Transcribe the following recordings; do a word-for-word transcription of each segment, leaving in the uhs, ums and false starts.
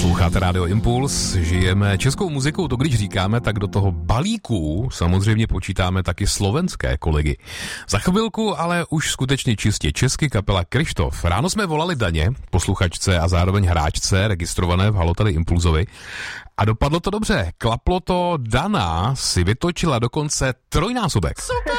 Posloucháte Radio Impuls, žijeme českou muzikou, to když říkáme, tak do toho balíku samozřejmě počítáme taky slovenské kolegy. Za chvilku ale už skutečně čistě česky kapela Krištof. Ráno jsme volali Daně, posluchačce a zároveň hráčce, registrované v Halo tady Impulzovi. A dopadlo to dobře, klaplo to, Dana si vytočila dokonce trojnásobek. Super!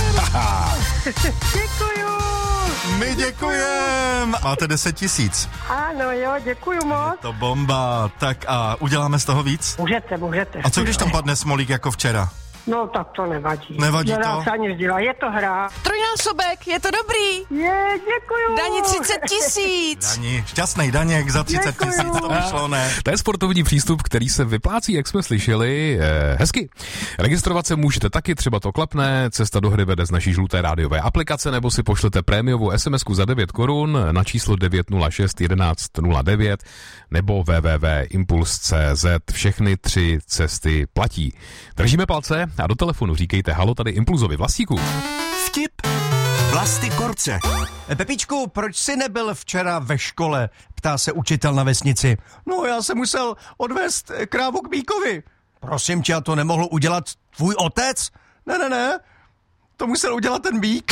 Děkuju! My děkujem! Máte deset tisíc. Ano, jo, děkuju moc. To bomba. Tak a uděláme z toho víc? Můžete, můžete. A co když tam padne smolík jako včera? No tak to nevadí. Nevadí Nedá to? se ani vzdělat, je to hra. Trojnásobek, je to dobrý. Je, děkuju. Dani třicet tisíc. Dani, šťastný Daněk za třicet tisíc, to vyšlo, ne? To je sportovní přístup, který se vyplácí, jak jsme slyšeli, eh, hezky. Registrovat se můžete taky, třeba to klapne, cesta do hry vede z naší žluté rádiové aplikace, nebo si pošlete prémiovou SMSku za devět korun na číslo devět nula šest jedenáct nula devět nebo w w w tečka impuls tečka c z. Všechny tři cesty platí. Držíme palce a do telefonu říkejte halo tady Impulzovi. Vlastíku. Vtip Vlasty Korce. Pepičku, proč jsi nebyl včera ve škole? Ptá se učitel na vesnici. No, já jsem musel odvést krávu k býkovi. Prosím tě, a to nemohl udělat tvůj otec? Ne, ne, ne, to musel udělat ten býk.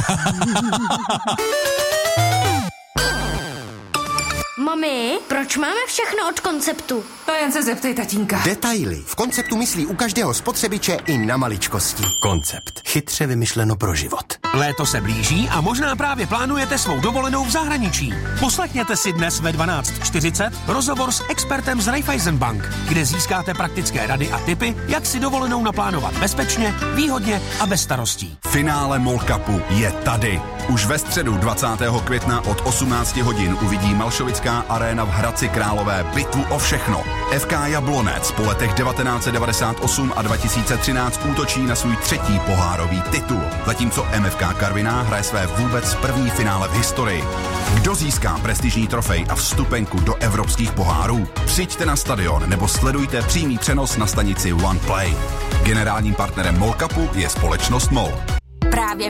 Mami, proč máme všechno od Konceptu? To jen se zeptej tatínka. Detaily. V Konceptu myslí u každého spotřebiče i na maličkosti. Koncept. Chytře vymyšleno pro život. Léto se blíží a možná právě plánujete svou dovolenou v zahraničí. Poslechněte si dnes ve dvanáct čtyřicet rozhovor s expertem z Raiffeisen Bank, kde získáte praktické rady a tipy, jak si dovolenou naplánovat bezpečně, výhodně a bez starostí. Finále MOL Cupu je tady. Už ve středu dvacátého května od osmnácti hodin uvidí Malšovická aréna v Hradci Králové bitvu o všechno. F K Jablonec po letech devatenáct set devadesát osm a dva tisíce třináct útočí na svůj třetí pohárový titul, zatímco M F K Karviná hraje své vůbec první finále v historii. Kdo získá prestižní trofej a vstupenku do evropských pohárů? Přijďte na stadion nebo sledujte přímý přenos na stanici OnePlay. Generálním partnerem MOL Cupu je společnost MOL. Právě